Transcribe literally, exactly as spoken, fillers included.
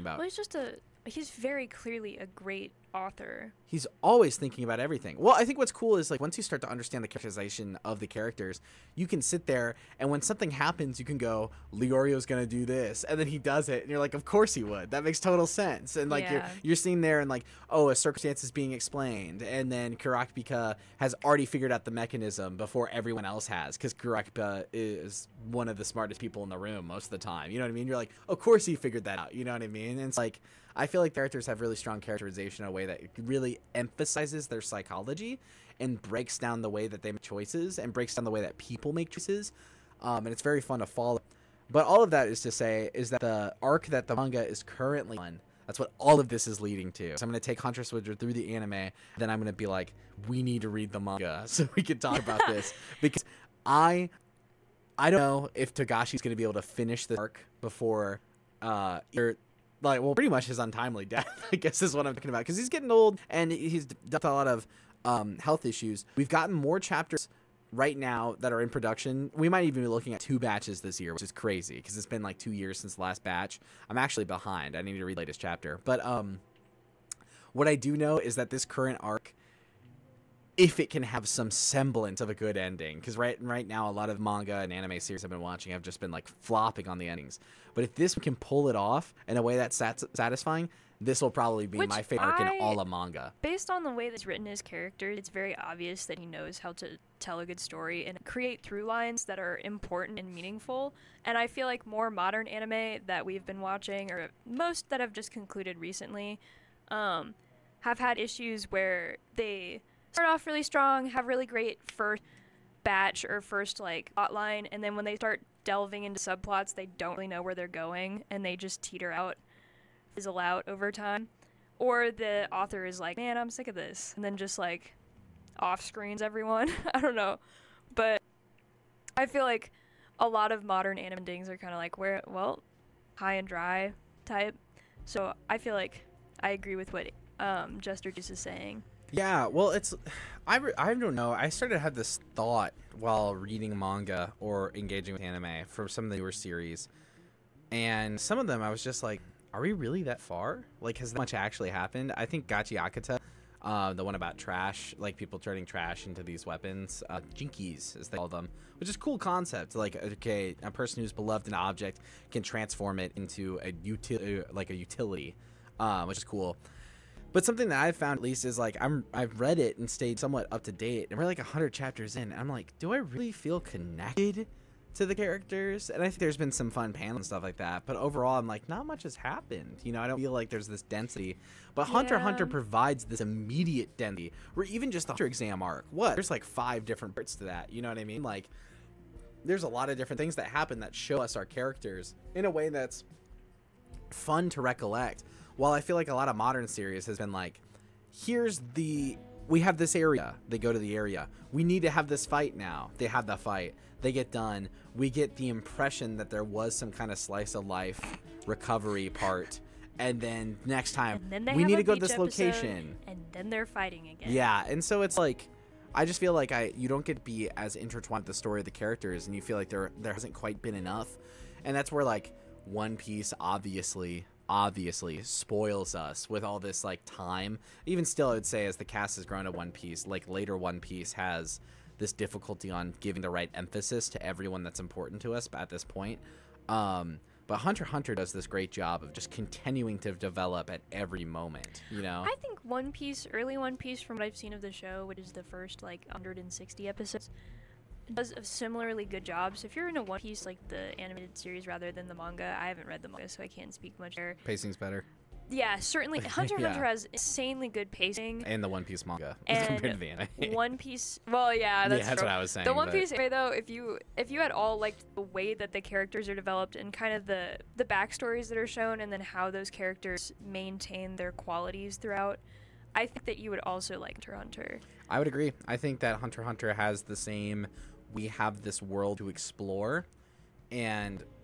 about. Well, he's just a he's very clearly a great author. He's always thinking about everything. Well, I think what's cool is like once you start to understand the characterization of the characters, you can sit there and when something happens, you can go, Leorio's gonna do this, and then he does it, and you're like, of course he would. That makes total sense. And like Yeah. you're you're sitting there and like, oh, a circumstance is being explained, and then Kurakbika has already figured out the mechanism before everyone else has, because Kurakbika is one of the smartest people in the room most of the time. You know what I mean? You're like, of course he figured that out. You know what I mean? And it's like, I feel like characters have really strong characterization in a way that really emphasizes their psychology and breaks down the way that they make choices and breaks down the way that people make choices. Um, and it's very fun to follow. But all of that is to say is that the arc that the manga is currently on, that's what all of this is leading to. So I'm going to take Hunter Switcher through the anime, then I'm going to be like, we need to read the manga so we can talk about this. Because I I don't know if Togashi's going to be able to finish the arc before uh, either like, well, pretty much his untimely death, I guess, is what I'm talking about. Because he's getting old, and he's dealt a lot of um, health issues. We've gotten more chapters right now that are in production. We might even be looking at two batches this year, which is crazy, because it's been like two years since the last batch. I'm actually behind. I need to read the latest chapter. But um, what I do know is that this current arc, if it can have some semblance of a good ending, because right right now a lot of manga and anime series I've been watching have just been like flopping on the endings. But if this can pull it off in a way that's sat- satisfying, this will probably be Which my favorite arc in I- all of manga. Based on the way that's written his character, it's very obvious that he knows how to tell a good story and create through lines that are important and meaningful. And I feel like more modern anime that we've been watching, or most that have just concluded recently, um, have had issues where they start off really strong, have really great first batch or first like plot line, and then when they start delving into subplots, they don't really know where they're going, and they just teeter out, fizzle out over time. Or the author is like, man, I'm sick of this, and then just like off screens everyone. I don't know, but I feel like a lot of modern anime endings are kind of like, where, well, high and dry type. So I feel like I agree with what um, Jester Juice is saying. Yeah, well, it's I, re- I don't know. I started to have this thought while reading manga or engaging with anime for some of the newer series, and some of them I was just like, are we really that far? Like, has that much actually happened? I think Gachi Akata, uh, the one about trash, like people turning trash into these weapons, uh, jinkies as they call them, which is a cool concept. Like, okay, a person who's beloved an object can transform it into a util- like a utility, uh, which is cool. But something that I've found at least is like I'm I've read it and stayed somewhat up to date, and we're like a hundred chapters in, and I'm like, do I really feel connected to the characters? And I think there's been some fun panels and stuff like that, but overall I'm like, not much has happened. You know, I don't feel like there's this density. But Hunter x Yeah. Hunter provides this immediate density, where even just the Hunter exam arc, what? There's like five different parts to that. You know what I mean? Like, there's a lot of different things that happen that show us our characters in a way that's fun to recollect. While I feel like a lot of modern series has been like, here's the, we have this area, they go to the area, we need to have this fight now, they have the fight, they get done, we get the impression that there was some kind of slice of life recovery part, and then next time And then they we have need a to go to beach this episode, location. and then they're fighting again. Yeah, and so it's like, I just feel like I you don't get to be as intertwined with the story of the characters, and you feel like there there hasn't quite been enough, and that's where like One Piece obviously obviously spoils us with all this like time. Even still, I would say as the cast has grown to One Piece, like later One Piece has this difficulty on giving the right emphasis to everyone that's important to us at this point. Um, but Hunter x Hunter does this great job of just continuing to develop at every moment, you know? I think One Piece, early One Piece, from what I've seen of the show, which is the first like one hundred sixty episodes, does a similarly good job. So if you're in a One Piece, like the animated series rather than the manga, I haven't read the manga, so I can't speak much there. Pacing's better. Yeah, certainly. Hunter x Yeah. Hunter has insanely good pacing. And the One Piece manga And compared to the anime. One Piece, well, yeah, that's yeah, that's true. what I was saying. The One but- Piece anime, though, if you if you had all liked the way that the characters are developed and kind of the the backstories that are shown, and then how those characters maintain their qualities throughout, I think that you would also like Hunter x Hunter. I would agree. I think that Hunter x Hunter has the same, we have this world to explore, and